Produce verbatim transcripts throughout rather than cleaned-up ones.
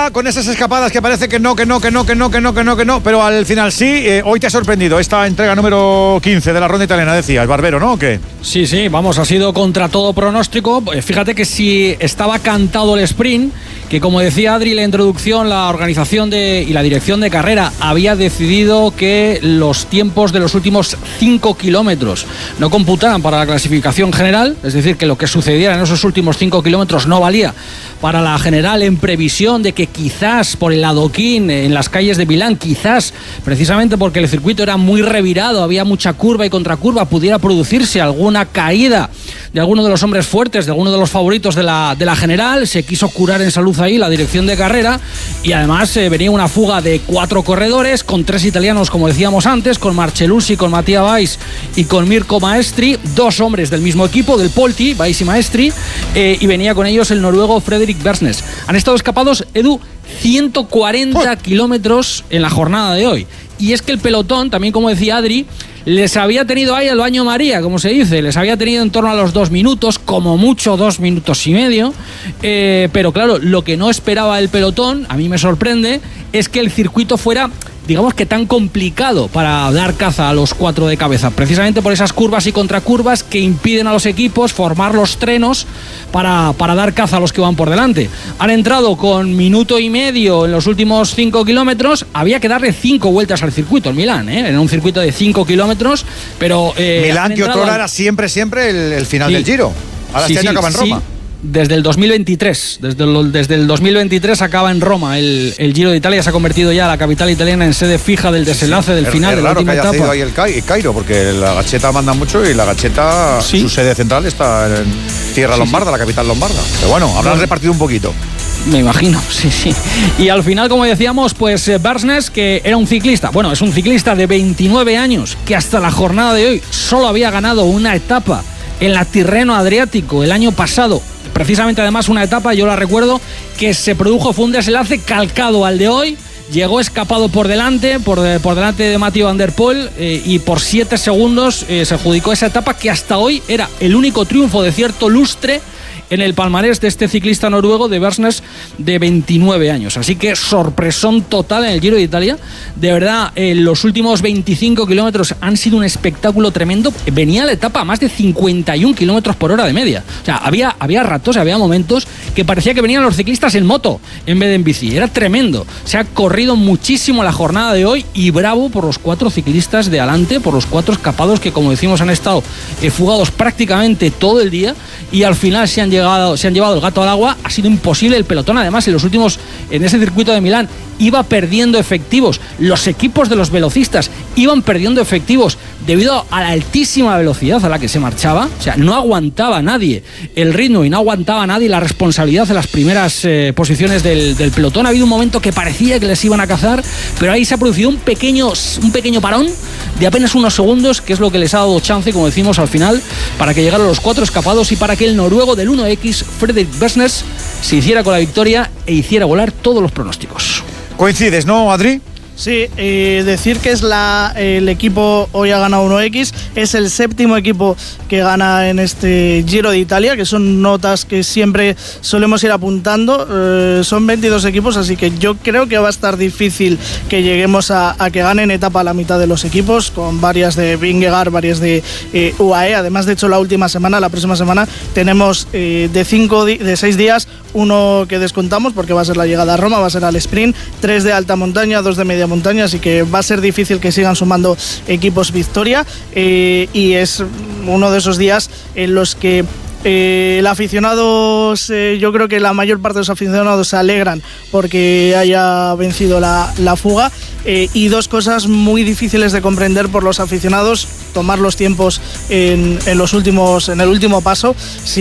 Ronda, con esas escapadas que parece que no, que no, que no, que no, que no, que no, que no, pero al final sí. Eh, hoy te ha sorprendido esta entrega número quince de la ronda italiana, decías, Barbero, ¿no? ¿O qué? Sí, sí, vamos, ha sido contra todo pronóstico. Fíjate que si estaba cantado el sprint, que como decía Adri en la introducción, la organización de, y la dirección de carrera había decidido que los tiempos de los últimos cinco kilómetros no computaran para la clasificación general, es decir, que lo que sucediera en esos últimos cinco kilómetros no valía para la general, en previsión de que quizás por el adoquín en las calles de Milán, quizás precisamente porque el circuito era muy revirado, había mucha curva y contracurva, pudiera producirse alguna caída de alguno de los hombres fuertes, de alguno de los favoritos de la, de la general. Se quiso curar en salud ahí la dirección de carrera, y además eh, venía una fuga de cuatro corredores con tres italianos, como decíamos antes, con Marcellucci, con Mattia Weiss y con Mirko Maestri, dos hombres del mismo equipo, del Polti, Weiss y Maestri, eh, y venía con ellos el noruego Fredrik Bersnes. Han estado escapados, Edu, ciento cuarenta kilómetros en la jornada de hoy. Y es que el pelotón, también como decía Adri, les había tenido ahí al baño María, como se dice, les había tenido en torno a los dos minutos, como mucho dos minutos y medio, eh, pero claro, lo que no esperaba el pelotón, a mí me sorprende, es que el circuito fuera, digamos que tan complicado para dar caza a los cuatro de cabeza, precisamente por esas curvas y contracurvas que impiden a los equipos formar los trenos para, para dar caza a los que van por delante. Han entrado con minuto y medio en los últimos cinco kilómetros, había que darle cinco vueltas al circuito, en Milán, ¿eh? En un circuito de cinco kilómetros, pero... Eh, Milán, que otrora al... era siempre, siempre el, el final sí. del Giro. Ahora sí, este año sí, acaba en Roma. Sí. Desde el dos mil veintitrés, desde el, desde el dos mil veintitrés acaba en Roma el, el Giro de Italia. Se ha convertido ya la capital italiana en sede fija del desenlace del es, final es de la raro última que haya etapa. Ahí el, Ca- el Cairo, porque la Gacheta manda mucho y la Gacheta, ¿sí? Su sede central está en tierra sí, lombarda, sí. La capital lombarda. Pero bueno, habrán bueno. repartido un poquito. Me imagino, sí, sí. Y al final, como decíamos, pues Bersnes, que era un ciclista, bueno, es un ciclista de veintinueve años, que hasta la jornada de hoy solo había ganado una etapa en la Tirreno Adriático el año pasado. Precisamente además una etapa, yo la recuerdo, que se produjo, fue un desenlace calcado al de hoy, llegó escapado por delante, por, por delante de Mathieu van der Poel, eh, y por siete segundos eh, se adjudicó esa etapa que hasta hoy era el único triunfo de cierto lustre en el palmarés de este ciclista noruego de Bersnes de veintinueve años. Así que sorpresón total en el Giro de Italia. De verdad, eh, los últimos veinticinco kilómetros han sido un espectáculo tremendo. Venía la etapa a más de cincuenta y un kilómetros por hora de media. O sea, había, había ratos, había momentos que parecía que venían los ciclistas en moto en vez de en bici. Era tremendo. Se ha corrido muchísimo la jornada de hoy, y bravo por los cuatro ciclistas de adelante, por los cuatro escapados que, como decimos, han estado eh, fugados prácticamente todo el día, y al final se han Llegado, se han llevado el gato al agua. Ha sido imposible. El pelotón, además, en los últimos, en ese circuito de Milán, iba perdiendo efectivos. Los equipos de los velocistas iban perdiendo efectivos debido a la altísima velocidad a la que se marchaba. O sea, no aguantaba nadie el ritmo y no aguantaba nadie la responsabilidad de las primeras eh, posiciones del, del pelotón. Ha habido un momento que parecía que les iban a cazar, pero ahí se ha producido un pequeño, un pequeño parón de apenas unos segundos, que es lo que les ha dado chance, como decimos al final, para que llegaran los cuatro escapados y para que el noruego del uno equis, Fredrik Bersnes, se hiciera con la victoria e hiciera volar todos los pronósticos. ¿Coincides, no, Adri? Sí, eh, decir que es la, el equipo hoy ha ganado uno equis, es el séptimo equipo que gana en este Giro de Italia, que son notas que siempre solemos ir apuntando. Eh, son veintidós equipos, así que yo creo que va a estar difícil que lleguemos a, a que ganen etapa a la mitad de los equipos, con varias de Vingegaard, varias de eh, U A E. Además, de hecho, la última semana, la próxima semana, tenemos eh, de cinco di- de seis días, uno que descontamos porque va a ser la llegada a Roma, va a ser al sprint, tres de alta montaña, dos de media montaña, así que va a ser difícil que sigan sumando equipos victoria, eh, y es uno de esos días en los que Eh, el aficionado, eh, yo creo que la mayor parte de los aficionados se alegran porque haya vencido la, la fuga, eh, y dos cosas muy difíciles de comprender por los aficionados: tomar los tiempos en, en los últimos, en el último paso.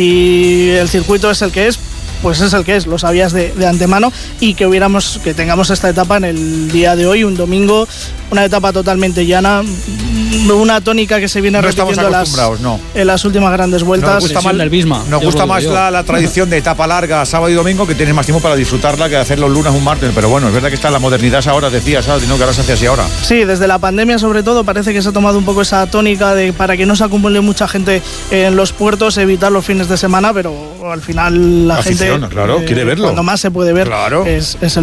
Si el circuito es el que es, pues es el que es, lo sabías de, de antemano, y que hubiéramos, que tengamos esta etapa en el día de hoy, un domingo, una etapa totalmente llana, una tónica que se viene no repitiendo las, no. en las últimas grandes vueltas. Nos gusta más, el Bisma, nos gusta más la, la tradición de etapa larga, sábado y domingo, que tienes más tiempo para disfrutarla que hacer los lunes un martes, pero bueno, es verdad que está la modernidad ahora, decías, ¿sabes? No, que ahora se hace así ahora. Sí, desde la pandemia sobre todo parece que se ha tomado un poco esa tónica de, para que no se acumule mucha gente en los puertos, evitar los fines de semana, pero al final la, la gente afición, claro, eh, quiere verlo. Cuando más se puede ver, claro. es, es el